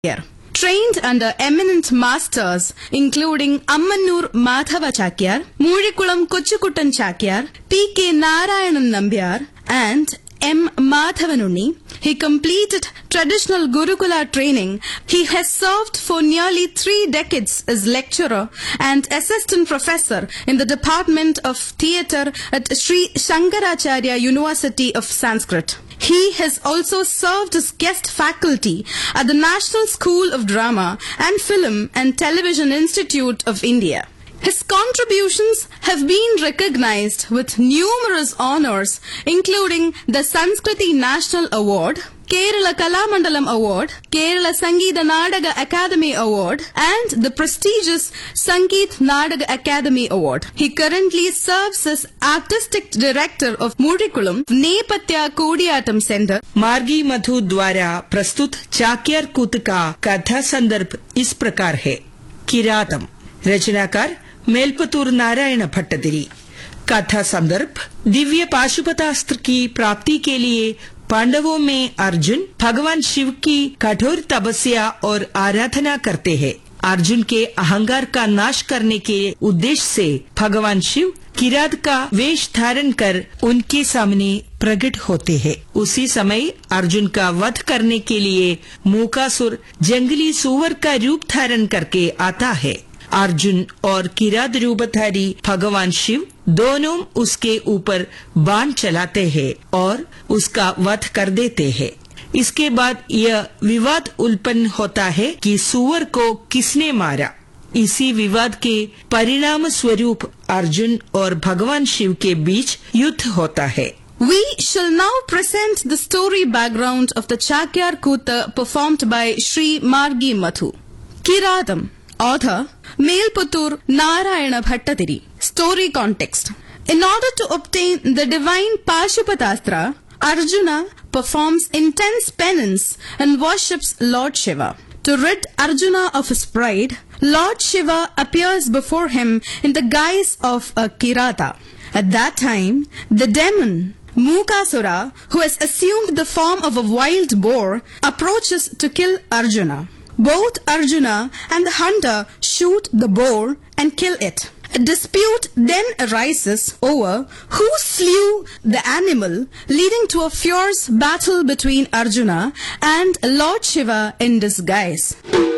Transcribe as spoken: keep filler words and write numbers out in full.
Chakyar. Trained under eminent masters including Ammanur Madhava Chakyar, Murikulam Kochukuttan Chakyar, P K Narayanan Nambyar and M. Madhavanunni, he completed traditional Gurukula training. He has served for nearly three decades as lecturer and assistant professor in the Department of Theatre at Sri Shankaracharya University of Sanskrit. He has also served as guest faculty at the National School of Drama and Film and Television Institute of India. His contributions have been recognized with numerous honors, including the Sanskriti National Award, Kerala Kalamandalam Award, Kerala Sangeeta Nadaga Academy Award, and the prestigious Sangeet Nadaga Academy Award. He currently serves as Artistic Director of Murikulam Nepatya Kodiyatam Center. मार्गी मधु द्वारा प्रस्तुत चाक्यार कूत का कथा संदर्भ इस प्रकार है। किरातम, रचनाकार मेलपतूर नारायण भट्टतिरी। कथा संदर्भ, दिव्य पाशुपतास्त्र की प्राप्ति के लिए पांडवों में अर्जुन भगवान शिव की कठोर तपस्या और आराधना करते हैं। अर्जुन के अहंकार का नाश करने के उद्देश्य से भगवान शिव किरात का वेश धारण कर उनके सामने प्रकट होते हैं। उसी समय अर्जुन का वध करने के लिए मूकासुर जंगली सुअर का रूप धारण करके आता है। अर्जुन और किरात रूपधारी भगवान शिव दोनों उसके ऊपर बाण चलाते हैं और उसका वध कर देते हैं। इसके बाद यह विवाद उत्पन्न होता है कि सुअर को किसने मारा। इसी विवाद के परिणाम स्वरूप अर्जुन और भगवान शिव के बीच युद्ध होता है। We shall now present the story background of the Chakyar Kuta performed by Sri Margi Madhu. Kiratam. Author Melputtur Narayana Bhattatiri. Story context. In order to obtain the divine Pashupatastra, Arjuna performs intense penance and worships Lord Shiva. To rid Arjuna of his pride, Lord Shiva appears before him in the guise of a Kirata. At that time, the demon Mukasura, who has assumed the form of a wild boar, approaches to kill Arjuna. Both Arjuna and the hunter shoot the boar and kill it. A dispute then arises over who slew the animal, leading to a fierce battle between Arjuna and Lord Shiva in disguise.